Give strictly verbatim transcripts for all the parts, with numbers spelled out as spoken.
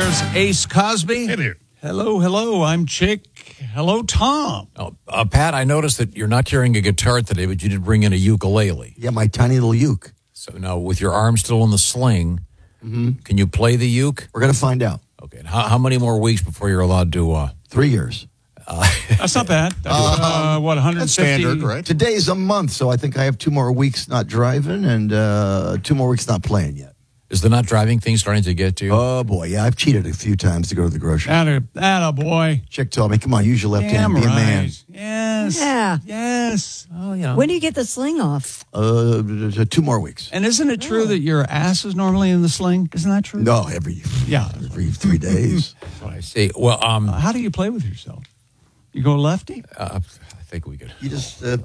There's Ace Cosby. Hey there. Hello, hello. I'm Chick. Hello, Tom. Oh, uh, Pat, I noticed that you're not carrying a guitar today, but you did bring in a ukulele. Yeah, my tiny little uke. So now, with your arm still in the sling, Mm-hmm. can you play the uke? We're going to find out. Okay. And how, how many more weeks before you're allowed to? Uh, Three years. That's not bad. That's, uh, what, one hundred fifty? That's standard, right? Today's a month, so I think I have two more weeks not driving and uh, two more weeks not playing yet. is the not driving thing starting to get to you? Oh, boy. Yeah, I've cheated a few times to go to the grocery. Atta, atta boy. Chick told me, come on, use your left Damn hand, be right. a man. Yes. Yeah. Yes. oh, you know. When do you get the sling off? Uh, two more weeks. And isn't it true that your ass is normally in the sling? Isn't that true? No, every, Yeah. every three days. That's what I see. Well, um, Uh, how do you play with yourself? You go lefty? uh, I think we could. You just... Uh,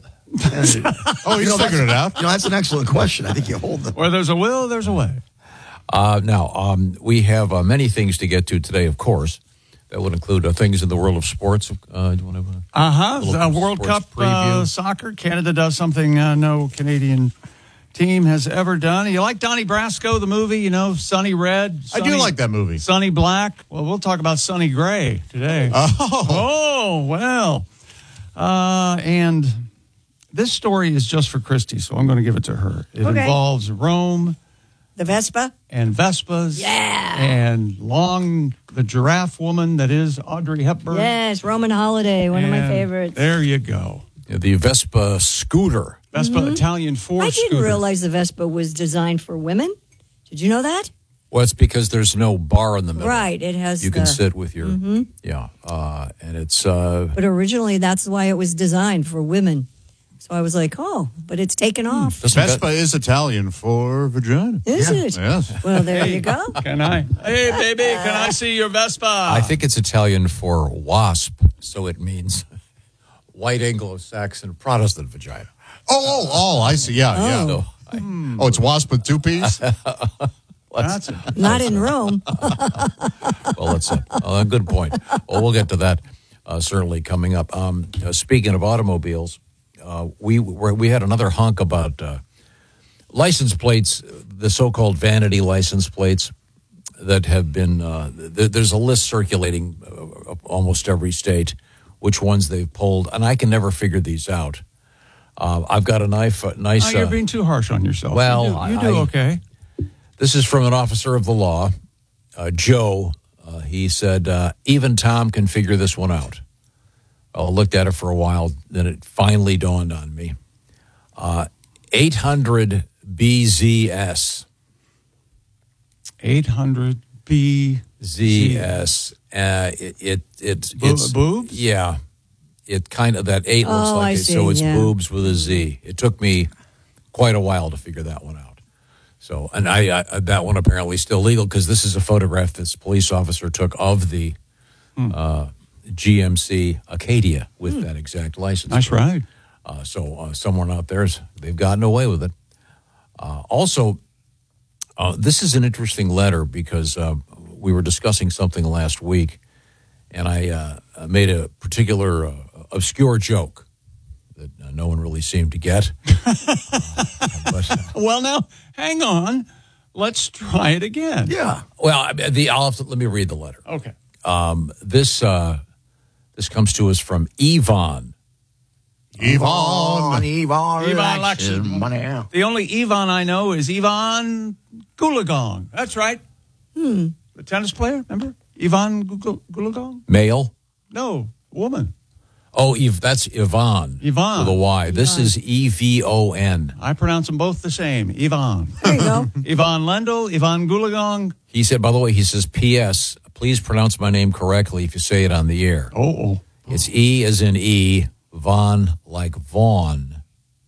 Oh, you figured it out. You know, that's an excellent question. I think you hold the... Where there's a will, there's a way. Uh, now, um, we have uh, many things to get to today, of course. That would include uh, things in the world of sports. Uh, do you want to? Uh-huh. little Uh, World sports Cup uh, preview. soccer. Canada does something uh, no Canadian team has ever done. You like Donnie Brasco, the movie, you know, Sunny Red? I do Sunny- like that movie. Sunny Black. Well, we'll talk about Sunny Gray today. Oh, Oh, well. Uh, and this story is just for Christy, so I'm going to give it to her. It Okay. involves Rome The Vespa? and Vespas. Yeah. And Long, the giraffe woman that is Audrey Hepburn. Yes, Roman Holiday, one of my And favorites. There you go. Yeah, the Vespa scooter. Vespa Italian four I didn't scooter. realize the Vespa was designed for women. Did you know that? Well, it's because there's no bar in the middle. Right, it has You can the- sit with your, yeah, uh, and it's, uh, But originally, that's why it was designed for women. So I was like, oh, but it's taken off. doesn't Vespa is Italian for vagina. Is Yeah. it? Yes. Well, there you go. Can I? Hey, baby, can I see your Vespa? I think it's Italian for wasp, so it means white Anglo-Saxon Protestant vagina. Oh, oh, oh, I see. Yeah, yeah. So I, Oh, it's wasp with two P's? That's it. Not in Rome. well, that's a, a good point. Well, we'll get to that uh, certainly coming up. Um, uh, speaking of automobiles, uh, we were, we had another hunk about uh, license plates, the so-called vanity license plates that have been. Uh, th- there's a list circulating uh, almost every state, which ones they've pulled, and I can never figure these out. Uh, I've got a knife, uh, nice. Oh, you're uh, being too harsh on yourself. Well, you do, you do I- okay. This is from an officer of the law, uh, Joe. Uh, he said, uh, even Tom can figure this one out. I looked at it for a while, then it finally dawned on me. Uh, eight hundred B Z S. eight hundred B Z S. Uh, it, it, it, Bo- it's... boobs? Yeah. It kind of, that eight looks Oh, like I it, so see, it's yeah. boobs with a Z. It took me quite a while to figure that one out. So, and I, I that one apparently is still legal because this is a photograph this police officer took of the uh, G M C Acadia with that exact license. Nice plate. ride. Uh, so, uh, someone out there's they've gotten away with it. Uh, also, uh, this is an interesting letter because uh, we were discussing something last week, and I uh, made a particular uh, obscure joke that uh, no one really seemed to get. uh, but, uh, Well, now, hang on. Let's try it again. Yeah. well, I- the, I'll have to, let me read the letter. Okay. Um, this uh, this comes to us from Yvonne. Yvonne. Yvonne. Yvonne Lexus, Lexus. money out. The only Yvonne I know is Yvonne Goolagong. That's right. Hmm. The tennis player, remember? Yvonne Gool- Goolagong? Male. No, woman. Oh, Eve, that's Yvonne. Yvonne. With a Y. This is E V O N. I pronounce them both the same. Yvonne. There you go. Yvonne Lendl, Yvonne Goolagong. He said, by the way, he says, P S, please pronounce my name correctly if you say it on the air. Oh, oh. It's E as in E, Von like Vaughn.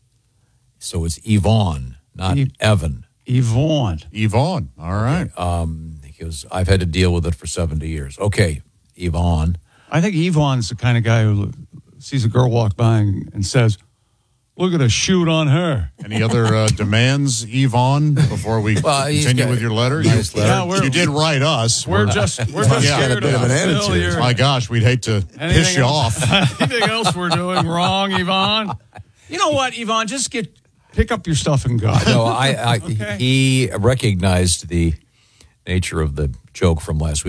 So it's Yvonne, not E- Evan. Yvonne. Yvonne. All right. Um, he goes, I've had to deal with it for seventy years. Okay, Yvonne. I think Yvonne's the kind of guy who sees a girl walk by and, and says, look at a shoot on her. Any other uh, demands, Yvonne, before we Well, he's continue got- with your letter? nice you, letter. Yeah, we're- you did write us. We're just we're just Yeah. scared Got a bit of of an Phil attitude. here. My gosh, we'd hate to piss Anything you else? off. Anything else we're doing wrong, Yvonne? You know what, Yvonne? Just get pick up your stuff and go. No, I, I Okay. he recognized the nature of the joke from last week.